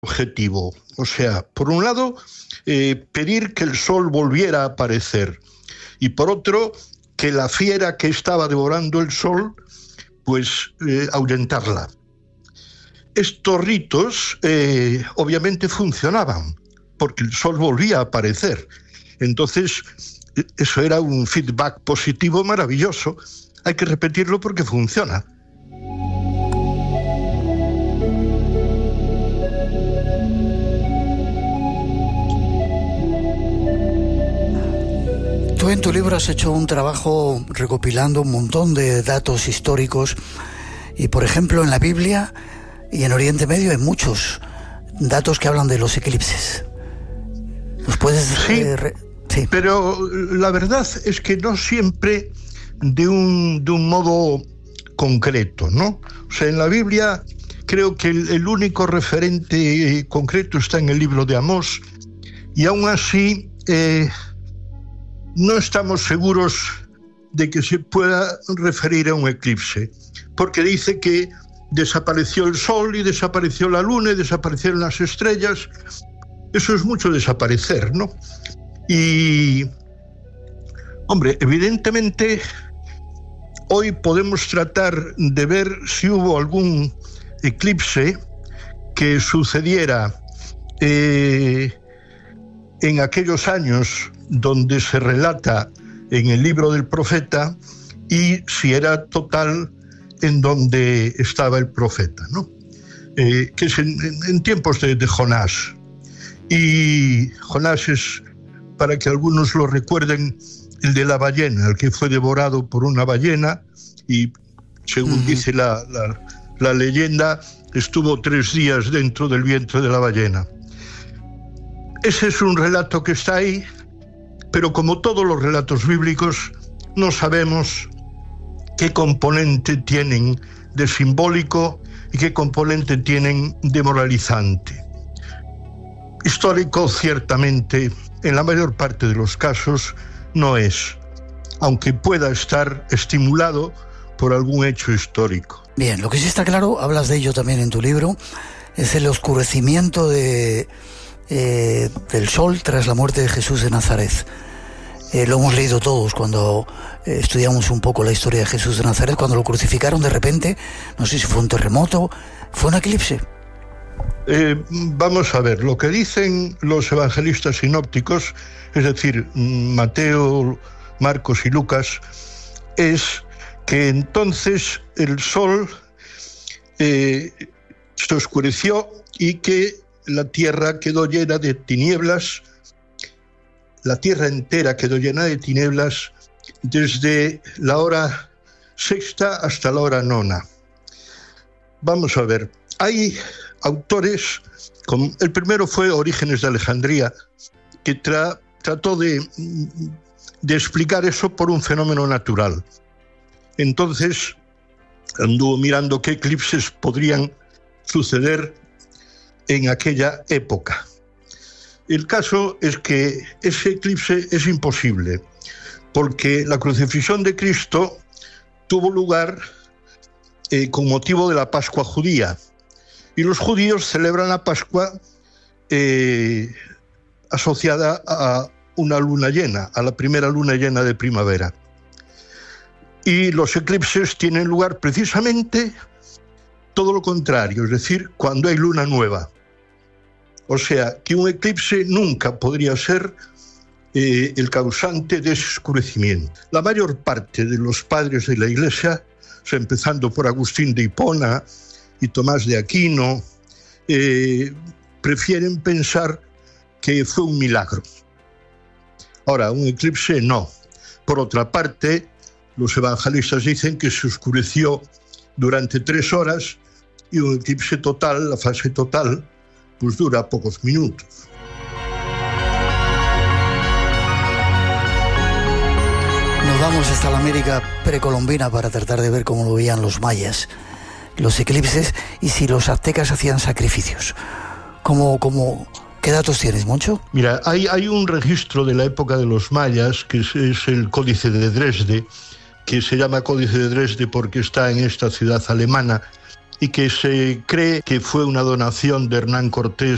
objetivo. O sea, por un lado, pedir que el sol volviera a aparecer, y por otro, que la fiera que estaba devorando el sol, pues ahuyentarla. Estos ritos obviamente funcionaban, porque el sol volvía a aparecer. Entonces, eso era un feedback positivo maravilloso. Hay que repetirlo porque funciona. Tú en tu libro has hecho un trabajo recopilando un montón de datos históricos y, por ejemplo, en la Biblia y en Oriente Medio hay muchos datos que hablan de los eclipses. ¿Nos puedes...? Sí, pero la verdad es que no siempre de un modo concreto, ¿no? O sea, en la Biblia creo que el único referente concreto está en el libro de Amós, y aún así no estamos seguros de que se pueda referir a un eclipse, porque dice que desapareció el sol y desapareció la luna y desaparecieron las estrellas. Eso es mucho desaparecer, ¿no? Y, hombre, evidentemente hoy podemos tratar de ver si hubo algún eclipse que sucediera en aquellos años donde se relata en el libro del profeta, y si era total en donde estaba el profeta, ¿no? Que es en tiempos de Jonás. Y Jonás es, para que algunos lo recuerden, el de la ballena, el que fue devorado por una ballena, y según dice la leyenda, estuvo 3 días dentro del vientre de la ballena. Ese es un relato que está ahí, pero como todos los relatos bíblicos, no sabemos qué componente tienen de simbólico y qué componente tienen de moralizante. Histórico, ciertamente, en la mayor parte de los casos, no es, aunque pueda estar estimulado por algún hecho histórico. Bien, lo que sí está claro, hablas de ello también en tu libro, es el oscurecimiento del sol tras la muerte de Jesús de Nazaret. Lo hemos leído todos cuando estudiamos un poco la historia de Jesús de Nazaret. Cuando lo crucificaron de repente, no sé si fue un terremoto, fue un eclipse. Vamos a ver, lo que dicen los evangelistas sinópticos, es decir, Mateo, Marcos y Lucas, es que entonces el sol se oscureció y que la tierra quedó llena de tinieblas. La tierra entera quedó llena de tinieblas desde la hora 6ª hasta la hora 9ª. Vamos a ver, hay autores, como el primero fue Orígenes de Alejandría, que trató de explicar eso por un fenómeno natural. Entonces anduvo mirando qué eclipses podrían suceder en aquella época. El caso es que ese eclipse es imposible, porque la crucifixión de Cristo tuvo lugar con motivo de la Pascua judía, y los judíos celebran la Pascua asociada a una luna llena, a la primera luna llena de primavera. Y los eclipses tienen lugar precisamente todo lo contrario, es decir, cuando hay luna nueva. O sea, que un eclipse nunca podría ser el causante de ese oscurecimiento. La mayor parte de los padres de la Iglesia, empezando por Agustín de Hipona y Tomás de Aquino, prefieren pensar que fue un milagro. Ahora, un eclipse no. Por otra parte, los evangelistas dicen que se oscureció durante 3 horas, y un eclipse total, la fase total, pues dura pocos minutos. Nos vamos hasta la América precolombina para tratar de ver cómo lo veían los mayas, los eclipses, y si los aztecas hacían sacrificios. ¿Qué datos tienes, Moncho? Mira, hay un registro de la época de los mayas, que es el Códice de Dresde, que se llama Códice de Dresde porque está en esta ciudad alemana, y que se cree que fue una donación de Hernán Cortés